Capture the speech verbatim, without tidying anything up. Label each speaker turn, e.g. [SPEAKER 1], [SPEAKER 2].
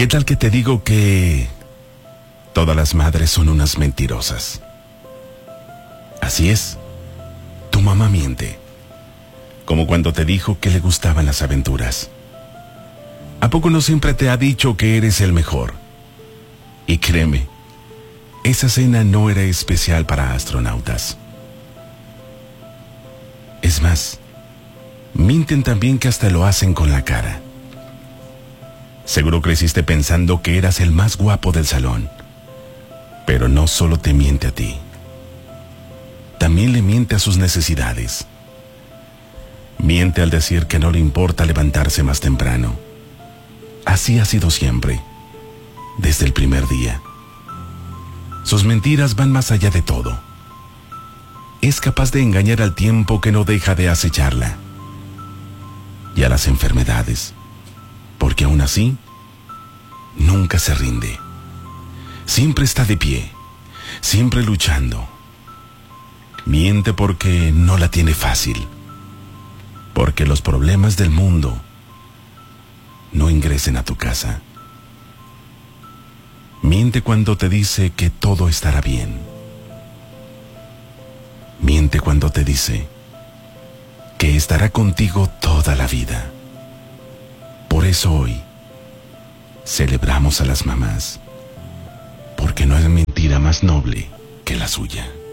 [SPEAKER 1] ¿Qué tal que te digo que todas las madres son unas mentirosas? Así es, tu mamá miente, como cuando te dijo que le gustaban las aventuras. ¿A poco no siempre te ha dicho que eres el mejor? Y créeme, esa cena no era especial para astronautas. Es más, mienten también que hasta lo hacen con la cara. Seguro creciste pensando que eras el más guapo del salón. Pero no solo te miente a ti, también le miente a sus necesidades. Miente al decir que no le importa levantarse más temprano. Así ha sido siempre, desde el primer día. Sus mentiras van más allá de todo. Es capaz de engañar al tiempo que no deja de acecharla, y a las enfermedades, porque aún así, nunca se rinde. Siempre está de pie, siempre luchando. Miente porque no la tiene fácil, porque los problemas del mundo no ingresen a tu casa. Miente cuando te dice que todo estará bien. Miente cuando te dice que estará contigo toda la vida. Por eso hoy celebramos a las mamás, porque no hay mentira más noble que la suya.